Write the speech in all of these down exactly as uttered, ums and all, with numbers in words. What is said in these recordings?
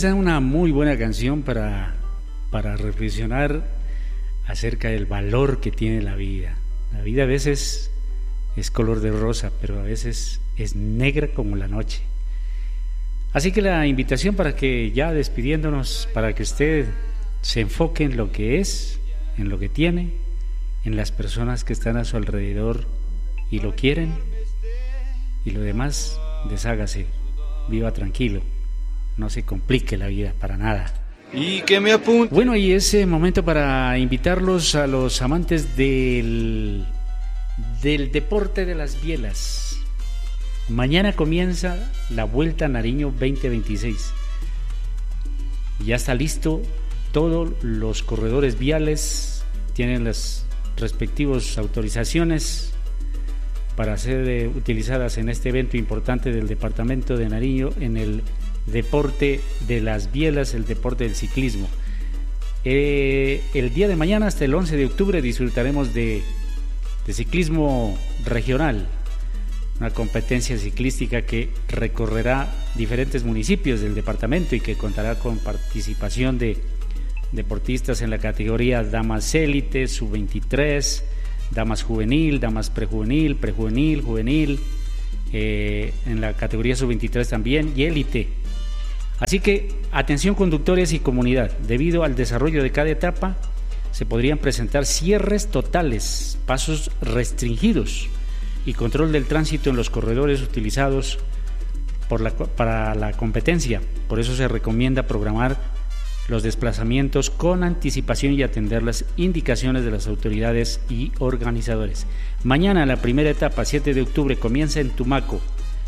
esa es una muy buena canción para, para reflexionar acerca del valor que tiene la vida. La vida a veces es color de rosa, pero a veces es negra como la noche. Así que la invitación para que, ya despidiéndonos, para que usted se enfoque en lo que es, en lo que tiene, en las personas que están a su alrededor y lo quieren, y lo demás, deshágase, viva tranquilo, no se complique la vida para nada. Y que me apunte. Bueno, y ese momento para invitarlos a los amantes del, del deporte de las bielas. Mañana comienza la Vuelta a Nariño veinte veintiséis. Ya está listo, todos los corredores viales tienen las respectivas autorizaciones para ser eh, utilizadas en este evento importante del departamento de Nariño, en el deporte de las bielas, el deporte del ciclismo. Eh, el día de mañana hasta el once de octubre disfrutaremos de, de ciclismo regional, una competencia ciclística que recorrerá diferentes municipios del departamento y que contará con participación de deportistas en la categoría damas élite, sub veintitrés, damas juvenil, damas prejuvenil, prejuvenil, juvenil, eh, en la categoría sub veintitrés también, y élite. Así que atención conductores y comunidad, debido al desarrollo de cada etapa se podrían presentar cierres totales, pasos restringidos y control del tránsito en los corredores utilizados por la, para la competencia. Por eso se recomienda programar los desplazamientos con anticipación y atender las indicaciones de las autoridades y organizadores. Mañana la primera etapa, siete de octubre, comienza en Tumaco.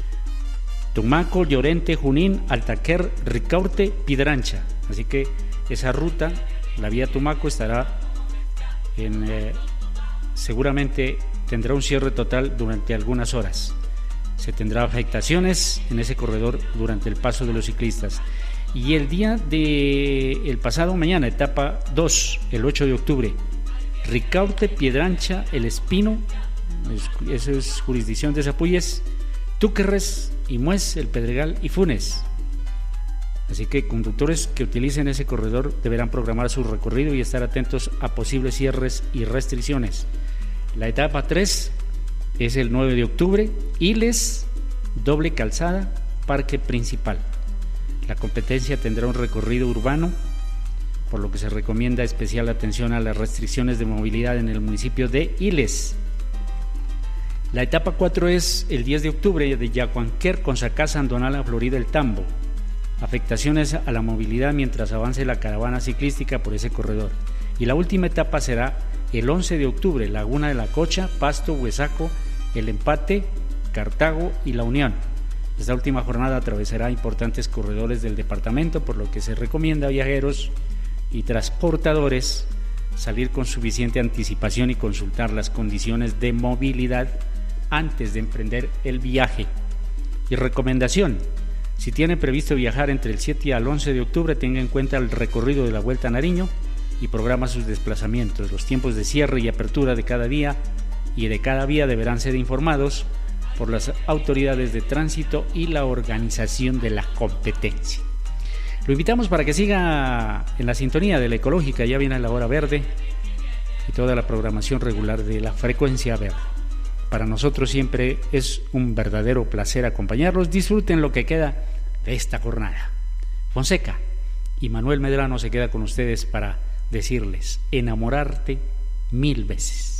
Tumaco, Llorente, Junín, Altaquer, Ricaurte, Piedrancha. Así que esa ruta, la vía Tumaco, estará en, eh, seguramente tendrá un cierre total durante algunas horas. Se tendrá afectaciones en ese corredor durante el paso de los ciclistas. Y el día de el pasado mañana, etapa dos, el ocho de octubre, Ricaurte, Piedrancha, El Espino, eso es jurisdicción de Zapuyes, Túquerres, Imués, El Pedregal y Funes. Así que conductores que utilicen ese corredor deberán programar su recorrido y estar atentos a posibles cierres y restricciones. La etapa tres es el nueve de octubre, Iles, doble calzada, parque principal. La competencia tendrá un recorrido urbano, por lo que se recomienda especial atención a las restricciones de movilidad en el municipio de Iles. La etapa cuatro es el diez de octubre de Yacuanquer, Consacá, Sandonala, Florida, El Tambo. Afectaciones a la movilidad mientras avance la caravana ciclística por ese corredor. Y la última etapa será el once de octubre, Laguna de la Cocha, Pasto, Huesaco, El Empate, Cartago y La Unión. Esta última jornada atravesará importantes corredores del departamento, por lo que se recomienda a viajeros y transportadores salir con suficiente anticipación y consultar las condiciones de movilidad antes de emprender el viaje. Y recomendación: si tiene previsto viajar entre el siete y el once de octubre, tenga en cuenta el recorrido de la Vuelta a Nariño y programa sus desplazamientos. Los tiempos de cierre y apertura de cada día y de cada vía deberán ser informados por las autoridades de tránsito y la organización de la competencia. Lo invitamos para que siga en la sintonía de la Ecológica. Ya viene la hora verde y toda la programación regular de la frecuencia verde. Para nosotros siempre es un verdadero placer acompañarlos. Disfruten lo que queda de esta jornada. Fonseca y Manuel Medrano se queda con ustedes para decirles: enamorarte mil veces.